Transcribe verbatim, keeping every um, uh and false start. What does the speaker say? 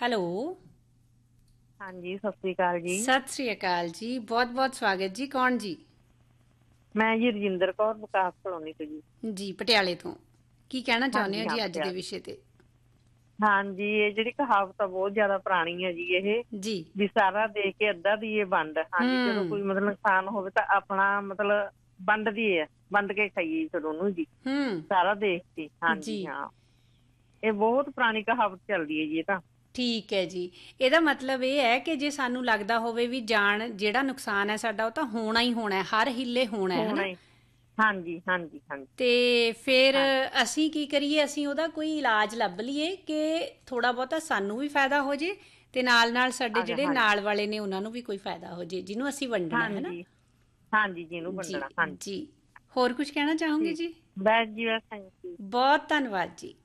Hello. ਹਾਂਜੀ, ਸਤਿ ਸ੍ਰੀ ਅਕਾਲ ਜੀ। ਸਤਿ ਸ੍ਰੀ ਅਕਾਲ ਜੀ, ਬਹੁਤ ਬਹੁਤ ਸਵਾਗਤ ਜੀ। ਕੌਣ ਜੀ? ਮੈਂ ਜੀ ਰਜਿੰਦਰ ਕੌਰ, ਵਿਕਾਸ ਕਲੋਨੀ ਤੋਂ ਜੀ। ਜੀ, ਪਟਿਆਲੇ ਤੋਂ। ਕੀ ਕਹਿਣਾ ਚਾਹੁੰਦੇ ਹੋ ਹਾਂਜੀ ਹਾਂ ਜੀ ਅੱਜ ਦੇ ਪਟਿਆਲੇ। ਵਿਸ਼ੇ ਤੇ? ਹਾਂਜੀ, ਇਹ ਜਿਹੜੀ ਕਹਾਵਤ ਆ ਬਹੁਤ ਜ਼ਿਆਦਾ ਪੁਰਾਣੀ ਹੈ ਜੀ। ਇਹ ਜੀ। ਵੀ ਸਾਰਾ ਦੇ ਕੇ ਅੱਧਾ ਦੀਏ ਵੰਡ। ਹਾਂਜੀ, ਜਦੋਂ ਹੂੰ ਕੋਈ ਮਤਲਬ ਨੁਕਸਾਨ ਹੋਵੇ ਤਾਂ ਆਪਣਾ ਮਤਲਬ ਵੰਡ ਦੀਏ, ਵੰਡ ਕੇ ਖਾਈਏ ਫਿਰ ਉਹਨੂੰ ਜੀ, ਹੂੰ ਸਾਰਾ ਦੇਖ ਕੇ। ਹਾਂਜੀ ਜੀ। ਹਾਂ, ਇਹ ਬਹੁਤ ਪੁਰਾਣੀ ਕਹਾਵਤ ਚੱਲਦੀ ਹੈ ਜੀ ਇਹ ਤਾਂ। ਠੀਕ ਹੈ ਜੀ। ਇਹਦਾ ਮਤਲਬ ਇਹ ਹੈ ਕਿ ਜੇ ਸਾਨੂੰ ਲੱਗਦਾ ਹੋਵੇ ਵੀ ਜਾਨ ਜਿਹੜਾ ਨੁਕਸਾਨ ਹੈ ਸਾਡਾ, ਉਹ ਤਾਂ ਹੋਣਾ ਹੀ ਹੋਣਾ, ਹਰ ਹਿੱਲੇ ਹੋਣਾ ਹੈ ਹੋਣਾ ਹਨਾ। ਹੀ। ਹਾਂਜੀ ਹਾਂਜੀ ਹਾਂਜੀ ਤੇ ਫਿਰ ਹਾਂ ਅਸੀਂ ਕੀ ਕਰੀਏ? ਅਸੀਂ ਉਹਦਾ ਕੋਈ ਇਲਾਜ ਲੱਭ ਲਈਏ ਕਿ ਥੋੜਾ ਬਹੁਤਾ ਸਾਨੂੰ ਵੀ ਫਾਇਦਾ ਹੋ ਜੇ ਤੇ ਨਾਲ ਨਾਲ ਸਾਡੇ ਅਗਰ ਜਿਹੜੇ ਹਾਂਜੀ ਨਾਲ ਵਾਲੇ ਨੇ ਉਹਨਾਂ ਨੂੰ ਵੀ ਕੋਈ ਫਾਇਦਾ ਹੋ ਜੇ, ਜਿਹਨੂੰ ਅਸੀਂ ਵੰਡਣਾ ਹੈ ਨਾ। ਹਾਂਜੀ ਹਾਂਜੀ, ਜਿਹਨੂੰ ਜੀ ਵੰਡਣਾ। ਹਾਂਜੀ ਜੀ। ਹੋਰ ਕੁਝ ਕਹਿਣਾ ਚਾਹੋਗੇ ਠੀਕ। ਜੀ? ਬਸ ਜੀ ਬਸ, ਥੈਂਕ ਯੂ। ਬਹੁਤ ਧੰਨਵਾਦ ਜੀ।